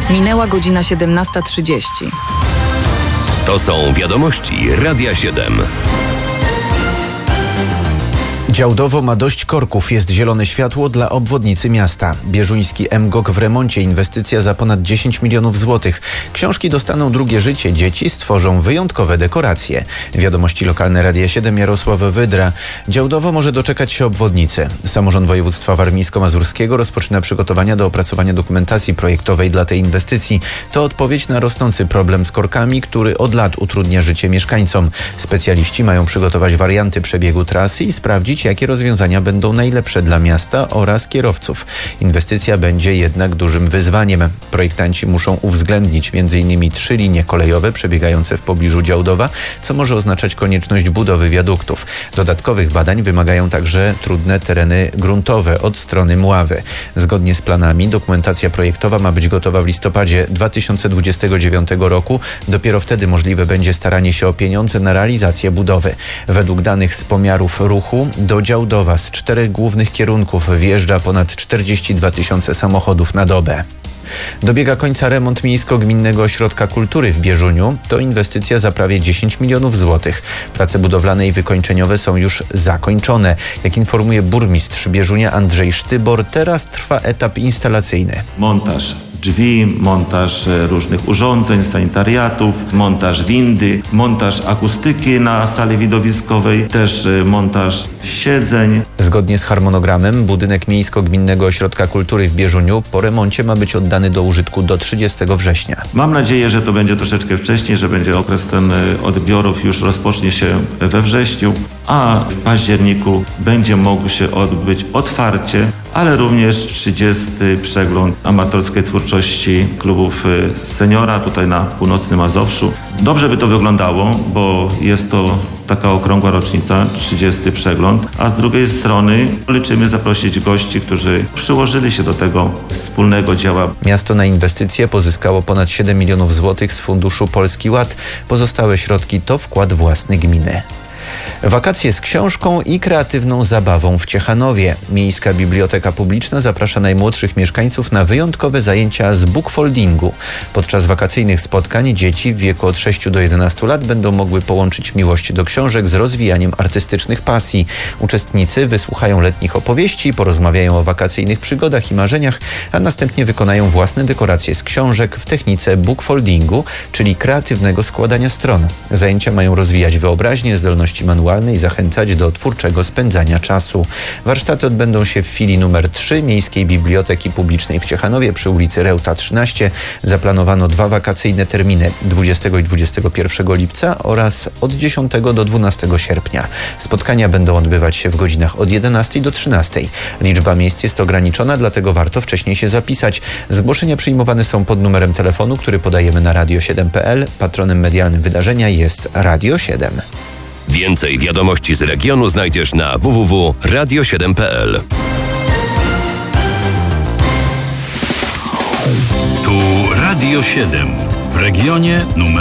Minęła godzina 17:30. To są wiadomości Radia 7. Działdowo ma dość korków. Jest zielone światło dla obwodnicy miasta. Bieżuński mGOK w remoncie. Inwestycja za ponad 10 milionów złotych. Książki dostaną drugie życie. Dzieci stworzą wyjątkowe dekoracje. Wiadomości lokalne Radia 7. Jarosław Wydra. Działdowo może doczekać się obwodnicy. Samorząd województwa warmińsko-mazurskiego rozpoczyna przygotowania do opracowania dokumentacji projektowej dla tej inwestycji. To odpowiedź na rosnący problem z korkami, który od lat utrudnia życie mieszkańcom. Specjaliści mają przygotować warianty przebiegu trasy i sprawdzić, jakie rozwiązania będą najlepsze dla miasta oraz kierowców. Inwestycja będzie jednak dużym wyzwaniem. Projektanci muszą uwzględnić m.in. 3 linie kolejowe przebiegające w pobliżu Działdowa, co może oznaczać konieczność budowy wiaduktów. Dodatkowych badań wymagają także trudne tereny gruntowe od strony Mławy. Zgodnie z planami dokumentacja projektowa ma być gotowa w listopadzie 2029 roku. Dopiero wtedy możliwe będzie staranie się o pieniądze na realizację budowy. Według danych z pomiarów ruchu do Działdowa z 4 głównych kierunków wjeżdża ponad 42 000 samochodów na dobę. Dobiega końca remont Miejsko-Gminnego Ośrodka Kultury w Bieżuniu. To inwestycja za prawie 10 milionów złotych. Prace budowlane i wykończeniowe są już zakończone. Jak informuje burmistrz Bieżunia Andrzej Sztybor, teraz trwa etap instalacyjny. Montaż drzwi, montaż różnych urządzeń, sanitariatów, montaż windy, montaż akustyki na sali widowiskowej, też montaż siedzeń. Zgodnie z harmonogramem budynek Miejsko-Gminnego Ośrodka Kultury w Bieżuniu po remoncie ma być oddany do użytku do 30 września. Mam nadzieję, że to będzie troszeczkę wcześniej, że będzie okres ten odbiorów już rozpocznie się we wrześniu, a w październiku będzie mógł się odbyć otwarcie, ale również 30. przegląd amatorskiej twórczości klubów seniora tutaj na północnym Mazowszu. Dobrze by to wyglądało, bo jest to taka okrągła rocznica, 30. przegląd, a z drugiej strony liczymy zaprosić gości, którzy przyłożyli się do tego wspólnego dzieła. Miasto na inwestycje pozyskało ponad 7 milionów złotych z funduszu Polski Ład. Pozostałe środki to wkład własny gminy. Wakacje z książką i kreatywną zabawą w Ciechanowie. Miejska Biblioteka Publiczna zaprasza najmłodszych mieszkańców na wyjątkowe zajęcia z bookfoldingu. Podczas wakacyjnych spotkań dzieci w wieku od 6 do 11 lat będą mogły połączyć miłość do książek z rozwijaniem artystycznych pasji. Uczestnicy wysłuchają letnich opowieści, porozmawiają o wakacyjnych przygodach i marzeniach, a następnie wykonają własne dekoracje z książek w technice bookfoldingu, czyli kreatywnego składania stron. Zajęcia mają rozwijać wyobraźnię, zdolności manualne i zachęcać do twórczego spędzania czasu. Warsztaty odbędą się w filii numer 3 Miejskiej Biblioteki Publicznej w Ciechanowie przy ulicy Reuta 13. Zaplanowano 2 wakacyjne terminy 20 i 21 lipca oraz od 10 do 12 sierpnia. Spotkania będą odbywać się w godzinach od 11 do 13. Liczba miejsc jest ograniczona, dlatego warto wcześniej się zapisać. Zgłoszenia przyjmowane są pod numerem telefonu, który podajemy na radio7.pl. Patronem medialnym wydarzenia jest Radio 7. Więcej wiadomości z regionu znajdziesz na www.radio7.pl. Tu Radio 7 w regionie numer